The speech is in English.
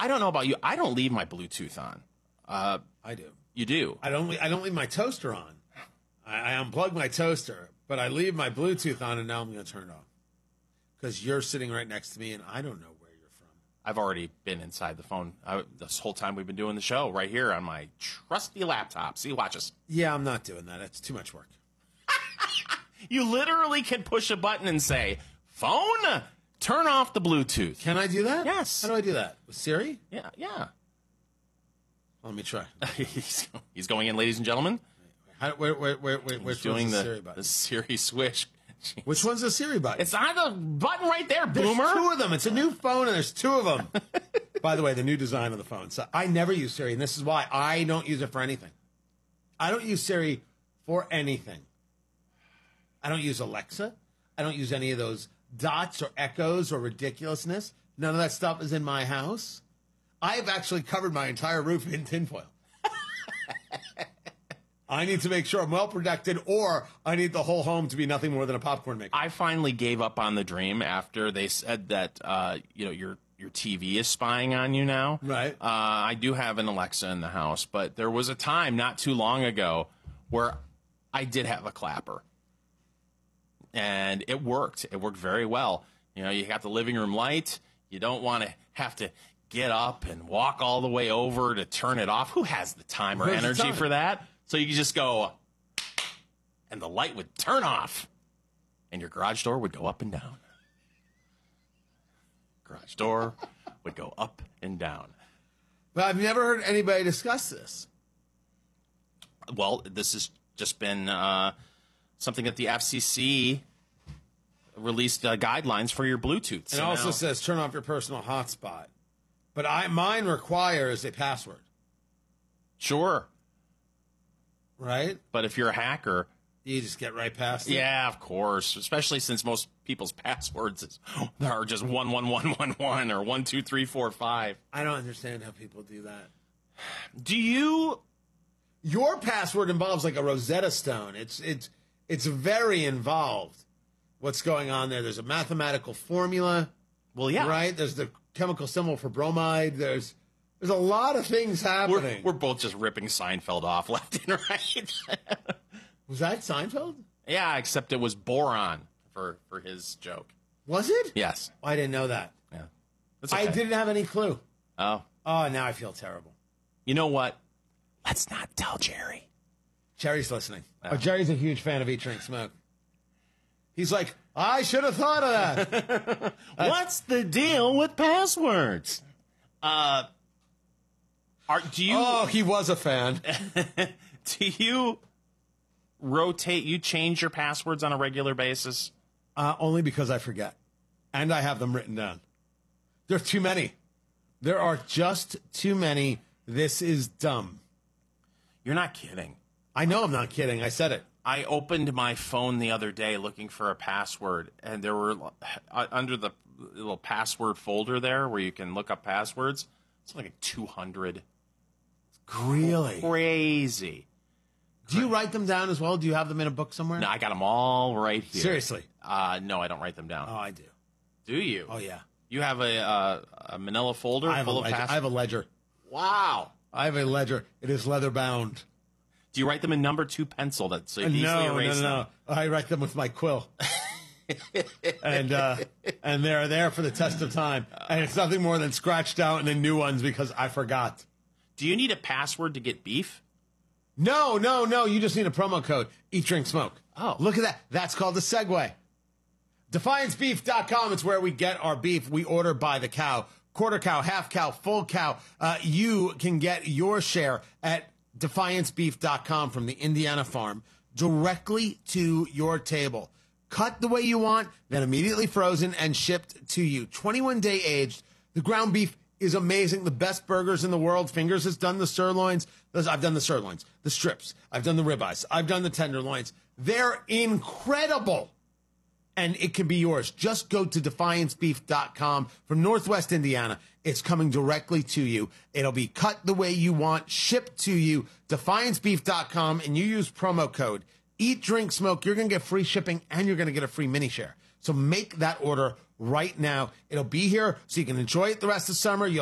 I don't know about you. I don't leave my Bluetooth on. I do. You do? I don't leave my toaster on. I unplug my toaster, but I leave my Bluetooth on, and now I'm going to turn it off. Because you're sitting right next to me, and I don't know where you're from. I've already been inside the phone this whole time we've been doing the show, right here on my trusty laptop. See, watch us. Yeah, I'm not doing that. It's too much work. You literally can push a button and say, phone, turn off the Bluetooth. Can I do that? Yes. How do I do that? With Siri? Yeah. Let me try. He's going in, ladies and gentlemen. Where's doing the Siri button? the Siri swish. Jeez. Which one's the Siri button? It's on the button right there, Boomer. There's two of them. It's a new phone, and there's two of them. By the way, the new design of the phone. So I never use Siri, and this is why I don't use it for anything. I don't use Siri for anything. I don't use Alexa. I don't use any of those dots or echoes or ridiculousness. None of that stuff is in my house. I've actually covered my entire roof in tinfoil. I need to make sure I'm well protected, or I need the whole home to be nothing more than a popcorn maker. I finally gave up on the dream after they said that your TV is spying on you now. Right. I do have an Alexa in the house, but there was a time not too long ago where I did have a clapper, and it worked. It worked very well. You know, you got the living room light. You don't want to have to get up and walk all the way over to turn it off. Who has the time or energy for that? So you could just go, and the light would turn off, and your garage door would go up and down. Garage door would go up and down. But I've never heard anybody discuss this. Well, this has just been something that the FCC released guidelines for your Bluetooth. And it also says turn off your personal hotspot. But mine requires a password. Sure. Right? But if you're a hacker, you just get right past it. Yeah, of course. Especially since most people's passwords are just 11111 or 12345. I don't understand how people do that. Do you? Your password involves like a Rosetta Stone. It's very involved. What's going on there? There's a mathematical formula. Well, yeah. Right? There's the chemical symbol for bromide. There's a lot of things happening. We're both just ripping Seinfeld off left and right. Was that Seinfeld? Yeah, except it was boron for his joke. Was it? Yes. Oh, I didn't know that. Yeah. That's okay. I didn't have any clue. Oh. Oh, now I feel terrible. You know what? Let's not tell Jerry. Jerry's listening. Oh, Jerry's a huge fan of Eat, Drink, Smoke. He's like, I should have thought of that. What's the deal with passwords? Oh, he was a fan. Do you you change your passwords on a regular basis? Only because I forget. And I have them written down. There are too many. There are just too many. This is dumb. You're not kidding. I know I'm not kidding. I said it. I opened my phone the other day looking for a password, and there were, under the little password folder there where you can look up passwords, it's like 200. Really? Crazy. Do you write them down as well? Do you have them in a book somewhere? No, I got them all right here. Seriously? No, I don't write them down. Oh, I do. Do you? Oh, yeah. You have a manila folder full of passwords? I have a ledger. Wow. I have a ledger. It is leather bound. Do you write them in number 2 pencil so you can easily erase them? No. I write them with my quill. and they're there for the test of time. And it's nothing more than scratched out and then new ones because I forgot. Do you need a password to get beef? No. You just need a promo code. Eat, Drink, Smoke. Oh. Look at that. That's called a segue. DefianceBeef.com. It's where we get our beef. We order by the cow. Quarter cow, half cow, full cow. You can get your share at DefianceBeef.com from the Indiana farm directly to your table. Cut the way you want, then immediately frozen and shipped to you. 21-day aged. The ground beef is amazing. The best burgers in the world. Fingers has done the sirloins. I've done the sirloins, the strips. I've done the ribeyes. I've done the tenderloins. They're incredible. And it can be yours. Just go to DefianceBeef.com from Northwest Indiana. It's coming directly to you. It'll be cut the way you want, shipped to you. DefianceBeef.com, and you use promo code Eat, Drink, Smoke. You're going to get free shipping, and you're going to get a free mini share. So make that order right now. It'll be here so you can enjoy it the rest of summer.